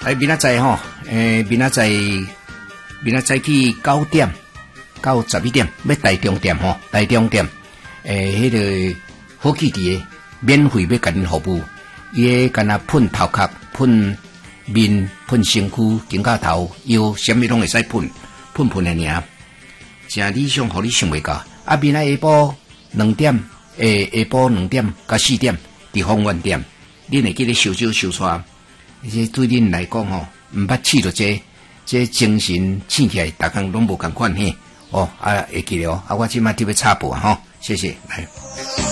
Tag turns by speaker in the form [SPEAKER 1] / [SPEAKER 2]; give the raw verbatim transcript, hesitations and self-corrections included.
[SPEAKER 1] 哎，明仔载吼，诶，明仔载，明仔载去九点到十一点，要台中店吼，台中店，诶，迄、那个好气伫诶，免费要甲恁服务，伊个干那喷头壳、喷面、喷身躯、颈胛头，腰，啥物拢会使喷，喷喷诶尔，真理想，互你想袂到。啊，明仔下晡两点，诶，下晡两点到四点，伫丰原店，恁会记咧收酒收煞。这对恁来讲吼，毋捌试着这这精神醒起来，逐工拢无共款嘿。哦，啊，会记了，啊，我即摆特别插播吼，谢谢，来。